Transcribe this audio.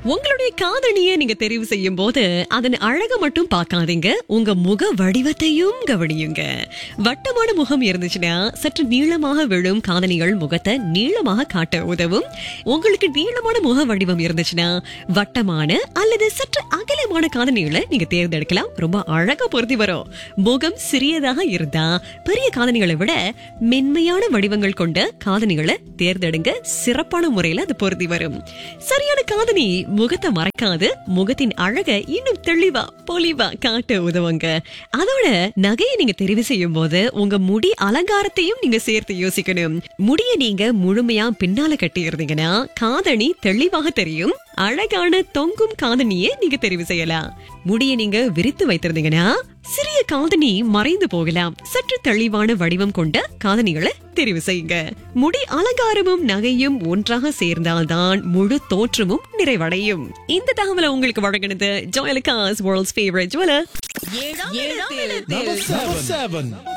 உங்களுடைய காதணியை நீங்க தெரிவு செய்யும் போது அதன் அழக மட்டும் பார்க்காதீங்க, உங்க முக வடிவத்தையும் கவனியுங்க. வட்டமான முகம் இருந்துச்சுன்னா சற்று நீளமாக விழும் காதணிகள் முகத்தை நீளமாக காட்ட உதவும். உங்களுக்கு நீளமான முக வடிவம் இருந்துச்சுன்னா வட்டமான அல்லது சற்று அகலமான காதணிகளை நீங்க தேர்ந்தெடுக்கலாம். ரொம்ப அழகா பொருத்தி வரும். முகம் சிறியதாக இருந்தா பெரிய காதணிகளை விட மென்மையான வடிவங்கள் கொண்ட காதணிகளை தேர்ந்தெடுங்க. சிறப்பான முறையில அது பொருத்தி வரும். சரியான காதணி முகத்தை மறைக்காது, முகத்தின் அழக இன்னும் தெளிவா பொலிவா காட்ட உதவுங்க. அதோட நகையை நீங்க தெரிவு செய்யும் போது உங்க முடி அலங்காரத்தையும் நீங்க சேர்த்து யோசிக்கணும். முடிய நீங்க முழுமையா பின்னால கட்டி இருந்தீங்கன்னா காதணி தெளிவாக தெரியும். அழகான தொங்கும் காதணியை நீங்க தெரிவு செய்யலாம். முடிய நீங்க விரித்து வைத்திருந்தீங்கன்னா சிறிய காதணி மறைந்து போகலாம். சற்று தெளிவான வடிவம் கொண்ட காதணிகளை தெரிவு செய்யுங்க. முடி அலங்காரமும் நகையும் ஒன்றாக சேர்ந்தால்தான் முழு தோற்றமும் நிறைவடையும். இந்த தகவலை உங்களுக்கு வழங்கினது Joyalukkas world's favourite jeweller. Number 7.